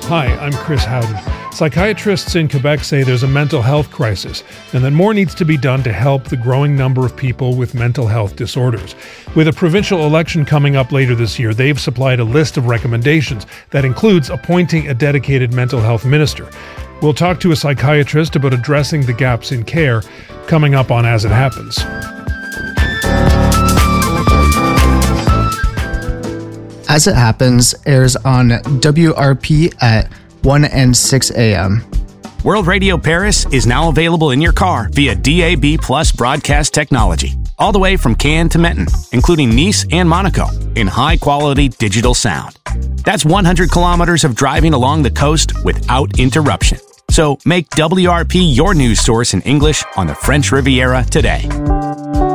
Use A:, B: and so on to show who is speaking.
A: Hi, I'm Chris Howden. Psychiatrists in Quebec say there's a mental health crisis and that more needs to be done to help the growing number of people with mental health disorders. With a provincial election coming up later this year, they've supplied a list of recommendations that includes appointing a dedicated mental health minister. We'll talk to a psychiatrist about addressing the gaps in care coming up on As It Happens.
B: As It Happens airs on WRP at 1 and 6 a.m.
C: World Radio Paris is now available in your car via DAB Plus broadcast technology, all the way from Cannes to Menton, including Nice and Monaco, in high-quality digital sound. That's 100 kilometers of driving along the coast without interruption. So make WRP your news source in English on the French Riviera today.